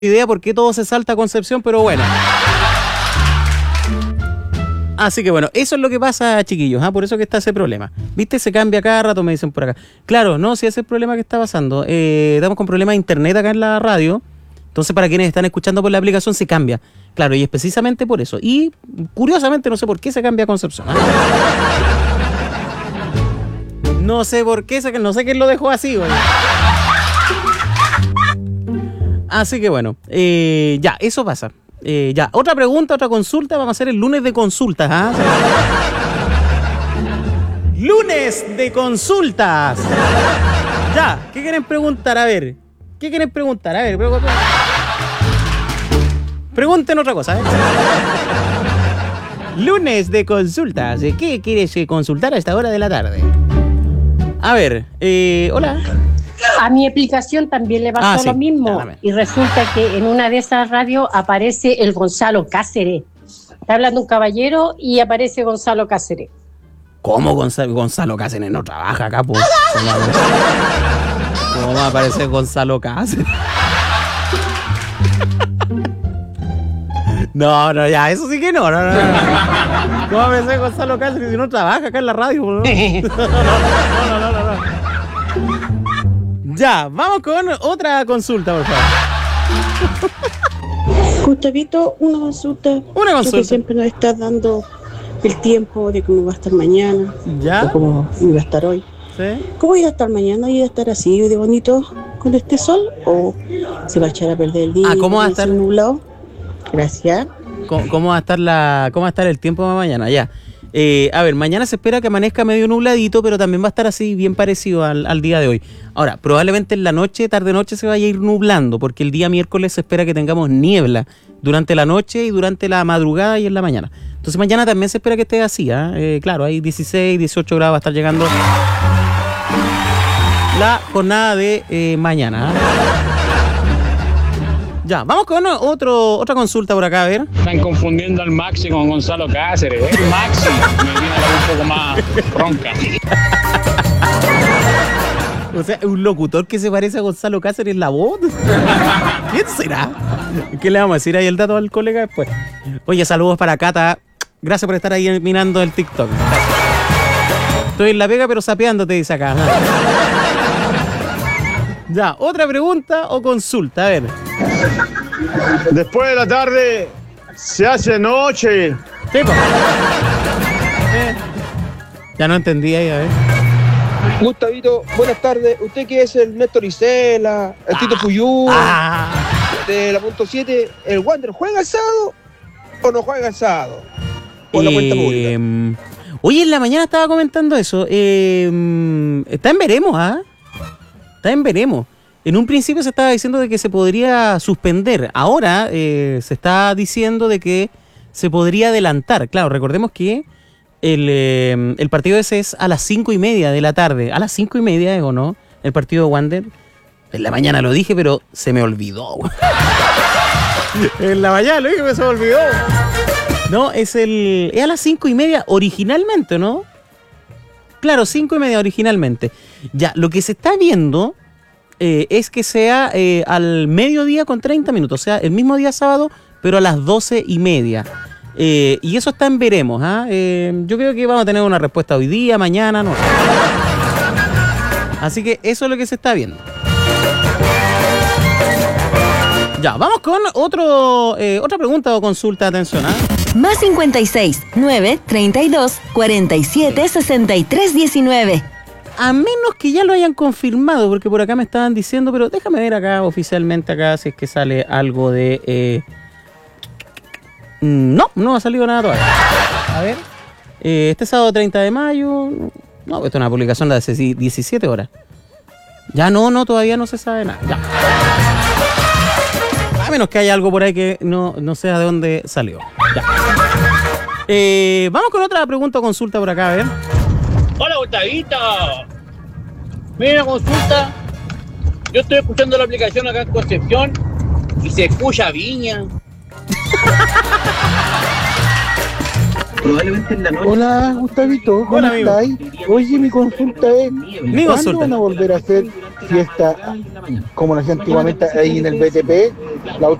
idea por qué todo se salta a Concepción, pero bueno. Así que bueno, eso es lo que pasa, chiquillos, por eso que está ese problema. ¿Viste? Se cambia cada rato, me dicen por acá. Claro, no, si ese es el problema que está pasando. Estamos con problemas de internet acá en la radio. Entonces, para quienes están escuchando por la aplicación, se cambia. Claro, y es precisamente por eso. Y, curiosamente, no sé por qué se cambia a Concepción. No sé por qué, no sé quién lo dejó así, güey. Así que bueno, ya, eso pasa. Ya, otra pregunta, otra consulta. Vamos a hacer el lunes de consultas. Lunes de consultas. Ya, ¿qué quieren preguntar? A ver, ¿qué quieren preguntar? A ver, pregunten otra cosa. Lunes de consultas. ¿Qué quieres consultar a esta hora de la tarde? A ver, hola. A mi aplicación también le pasó lo mismo. Dame. Y resulta que en una de esas radios aparece el Gonzalo Cáceres. Está hablando un caballero y aparece Gonzalo Cáceres. ¿Cómo Gonzalo Cáceres no trabaja acá, pues? ¿Cómo va a aparecer Gonzalo Cáceres? No, ya, eso sí que no. ¿Cómo va a aparecer Gonzalo Cáceres si no trabaja acá en la radio? No. Ya, vamos con otra consulta, por favor. Gustavito, una consulta. Tú que siempre nos estás dando el tiempo de cómo va a estar mañana. ¿Ya? O cómo iba a estar hoy. ¿Sí? ¿Cómo iba a estar mañana? ¿Iba a estar así de bonito con este sol? ¿O se va a echar a perder el día? ¿Cómo va a estar nublado? Gracias. ¿Cómo va a estar el tiempo de mañana? Ya. A ver, mañana se espera que amanezca medio nubladito, pero también va a estar así bien parecido al día de hoy. Ahora, probablemente en la noche, tarde-noche se vaya a ir nublando, porque el día miércoles se espera que tengamos niebla durante la noche y durante la madrugada y en la mañana. Entonces mañana también se espera que esté así, claro, hay 16, 18 grados, va a estar llegando la jornada de mañana. Ya, vamos con otra consulta por acá, a ver. Están confundiendo al Maxi con Gonzalo Cáceres. El Maxi me viene a dar un poco más ronca. O sea, un locutor que se parece a Gonzalo Cáceres, la voz. ¿Quién será? ¿Qué le vamos a decir ahí el dato al colega después? Oye, saludos para Cata. Gracias por estar ahí mirando el TikTok. Estoy en la pega, pero sapeando, te dice acá. Ya, otra pregunta o consulta, a ver. Después de la tarde se hace noche. ¿Sí, ya no entendí ahí, a ver. Gustavito, buenas tardes. ¿Usted qué es el Néstor Isela, el Tito Puyú, de la punto 7? ¿El Wander juega el sábado o no juega el sábado? Por la cuenta pública. Oye, en la mañana estaba comentando eso. Está en veremos, Está en veremos. En un principio se estaba diciendo de que se podría suspender. Ahora se está diciendo de que se podría adelantar. Claro, recordemos que el partido ese es a las 5:30 de la tarde. A las 5:30, ¿o no? El partido de Wander. En la mañana lo dije, pero se me olvidó. En la mañana lo dije, pero se me olvidó. No, es a las 5:30 originalmente, ¿no? Claro, 5:30 originalmente. Ya, lo que se está viendo es que sea al mediodía con 30 minutos. O sea, el mismo día sábado, pero a las 12:30. Y eso está en veremos. Yo creo que vamos a tener una respuesta hoy día, mañana, no sé. Así que eso es lo que se está viendo. Ya, vamos con otra pregunta o consulta. Atención, Más 56 9 32 47 63 19. A menos que ya lo hayan confirmado, porque por acá me estaban diciendo, pero déjame ver acá oficialmente acá si es que sale algo de... No ha salido nada todavía. A ver. Este sábado 30 de mayo... No, esto es una publicación de hace 17 horas. Ya no, todavía no se sabe nada. Ya. A menos que haya algo por ahí que no sé de dónde salió. Ya. Vamos con otra pregunta o consulta por acá, a ver. Hola, Gustavito. Mira, consulta. Yo estoy escuchando la aplicación acá en Concepción y se escucha Viña. Hola, Gustavito, ¿cómo estáis? Oye, mi consulta es, ¿cuándo van a volver a hacer fiesta como la hacía antiguamente ahí en el BTP?